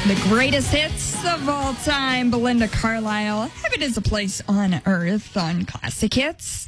The greatest hits of all time, Belinda Carlisle. Heaven is a place on earth on Classic Hits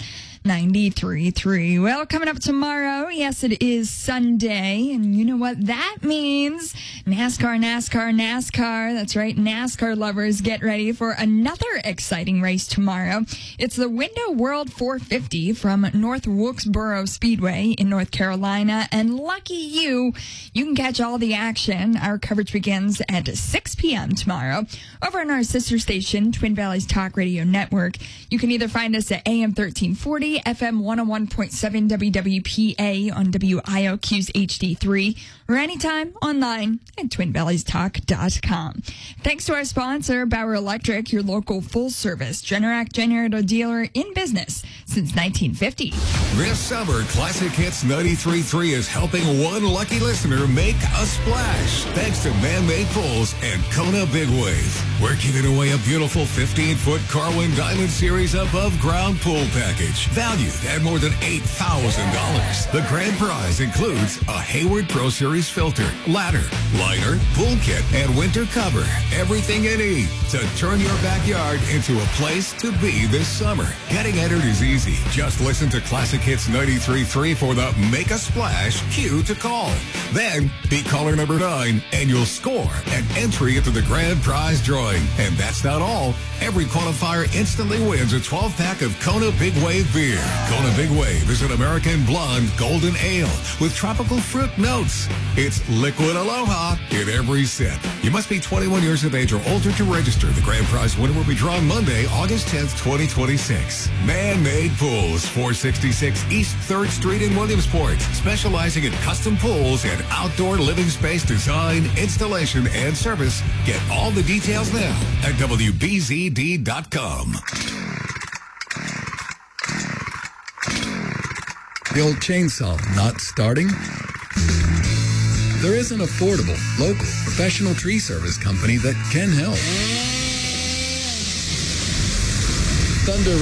93.3. Well, coming up tomorrow, yes, it is Sunday, and you know what that means. NASCAR. That's right, NASCAR lovers, get ready for another exciting race tomorrow. It's the Window World 450 from North Wilkesboro Speedway in North Carolina, and lucky you can catch all the action. Our coverage begins at 6 p.m. tomorrow over on our sister station, Twin Valleys Talk Radio Network. You can either find us at AM 1340, FM 101.7 WWPA on WIOQ's HD3, or anytime online at TwinValleysTalk.com. Thanks to our sponsor, Bauer Electric, your local full-service Generac generator dealer in business since 1950. This summer, Classic Hits 93.3 is helping one lucky listener make a splash. Thanks to Man-Made Pools and Kona Big Wave. We're giving away a beautiful 15-foot Carwin Diamond Series above-ground pool package, valued at more than $8,000. The grand prize includes a Hayward Pro Series filter, ladder, liner, pool kit, and winter cover. Everything you need to turn your backyard into a place to be this summer. Getting entered is easy. Just listen to Classic Hits 93.3 for the Make a Splash cue to call. Then be caller number 9 and you'll score an entry into the grand prize drawing. And that's not all. Every qualifier instantly wins a 12-pack of Kona Big Wave beer. Kona Big Wave is an American blonde golden ale with tropical fruit notes. It's liquid aloha in every sip. You must be 21 years of age or older to register. The grand prize winner will be drawn Monday, August 10th, 2026. Man-Made Pools, 466 East 3rd Street in Williamsport, specializing in custom pools and outdoor living space design, installation, and service. Get all the details now at WBZD.com. The old chainsaw not starting? There is an affordable, local, professional tree service company that can help. Thunder